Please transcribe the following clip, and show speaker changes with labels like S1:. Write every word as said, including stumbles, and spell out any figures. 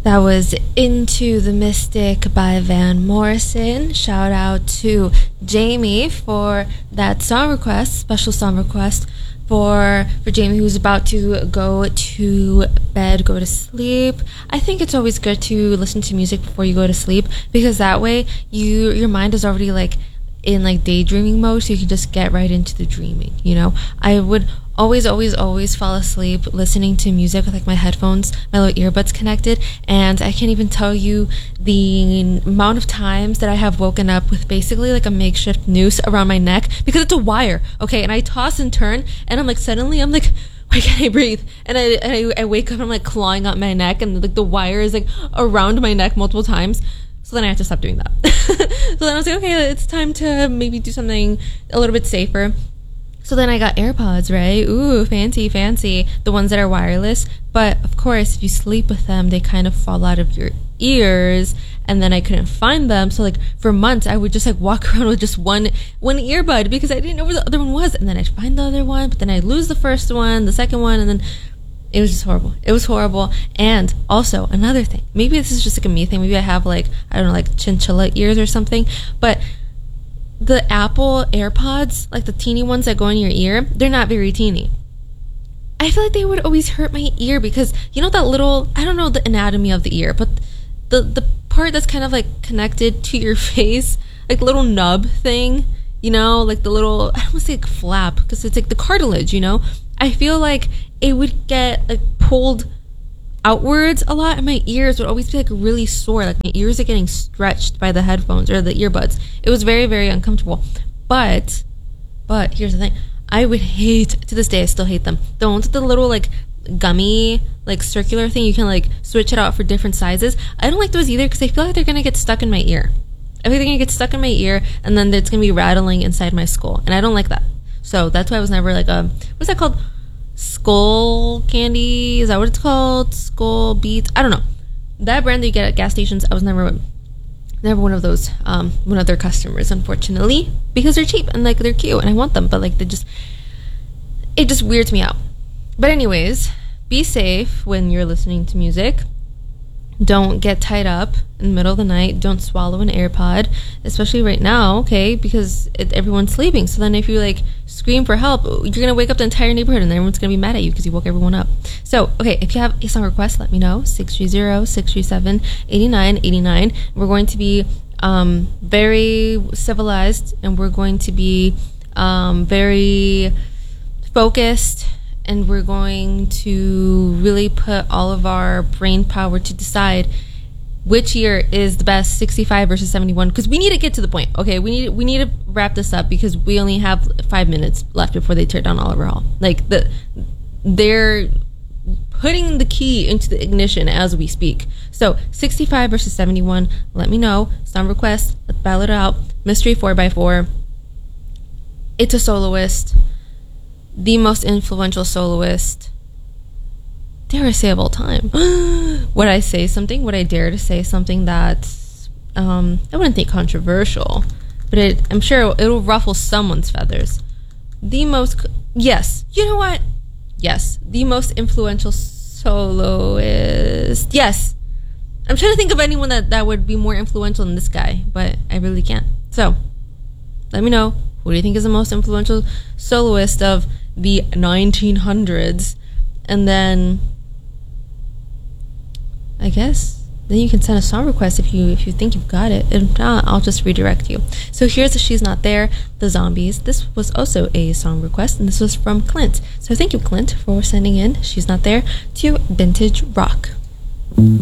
S1: That was Into the Mystic by Van Morrison. Shout out to Jamie for that song request, special song request for for Jamie, who's about to go to bed, go to sleep. I think it's always good to listen to music before you go to sleep, because that way you your mind is already like in like daydreaming mode, so you can just get right into the dreaming, you know. I would always always always fall asleep listening to music with like my headphones, my little earbuds connected, and I can't even tell you the amount of times that I have woken up with basically like a makeshift noose around my neck, because it's a wire, okay, and I toss and turn and I'm like, suddenly I'm like, why can't I breathe? And I, and I I wake up and I'm like clawing up my neck, and like the wire is like around my neck multiple times. So then I have to stop doing that. So then I was like, okay, it's time to maybe do something a little bit safer. So then I got AirPods, right? Ooh, fancy, fancy. The ones that are wireless. But of course, if you sleep with them, they kind of fall out of your ears. And then I couldn't find them. So like for months, I would just like walk around with just one one earbud, because I didn't know where the other one was. And then I'd find the other one, but then I'd lose the first one, the second one, and then it was just horrible. It was horrible. And also another thing, maybe this is just like a me thing. Maybe I have like, I don't know, like chinchilla ears or something. But the Apple AirPods, like the teeny ones that go in your ear, they're not very teeny. I feel like they would always hurt my ear, because you know that little, I don't know the anatomy of the ear, but the the part that's kind of like connected to your face, like the little nub thing, you know, like the little, I don't want to say like flap, because it's like the cartilage, you know. I feel like it would get like pulled outwards a lot, and my ears would always be like really sore, like my ears are getting stretched by the headphones or the earbuds. It was very, very uncomfortable. But but here's the thing, I would hate, to this day I still hate them, the ones with the little like gummy like circular thing, you can like switch it out for different sizes. I don't like those either, because I feel like they're gonna get stuck in my ear. I think they're gonna get stuck in my ear, and then it's gonna be rattling inside my skull, and I don't like that. So that's why I was never like a, what's that called? Skull candy? Is that what it's called? Skull Beats? I don't know. That brand that you get at gas stations, I was never never one of those, um, one of their customers, unfortunately, because they're cheap and like they're cute and I want them, but like they just, it just weirds me out. But anyways, be safe when you're listening to music. Don't get tied up in the middle of the night. Don't swallow an AirPod, especially right now, okay? Because it, everyone's sleeping. So then if you like scream for help, you're going to wake up the entire neighborhood, and everyone's going to be mad at you because you woke everyone up. So, okay, if you have a song request, let me know. six three zero, six three seven, eight nine eight nine. We're going to be um, very civilized, and we're going to be um, very focused, and we're going to really put all of our brain power to decide which year is the best, sixty-five versus seventy-one, because we need to get to the point, okay? We need we need to wrap this up, because we only have five minutes left before they tear down Oliver Hall. Like, the they're putting the key into the ignition as we speak. So, sixty-five versus seventy-one, let me know. Song request, let's battle it out. Mystery four by four. It's a soloist. The most influential soloist, dare I say, of all time. Would I say something? Would I dare to say something that's, um, I wouldn't think controversial, but it, I'm sure it'll ruffle someone's feathers. The most, yes, you know what? Yes, the most influential soloist. Yes. I'm trying to think of anyone that, that would be more influential than this guy, but I really can't. So, let me know. Who do you think is the most influential soloist of the nineteen hundreds? And then, I guess, then you can send a song request if you if you think you've got it. If not, I'll just redirect you. So here's the She's Not There, The Zombies. This was also a song request, and this was from Clint. So thank you, Clint, for sending in She's Not There to Vintage Rock.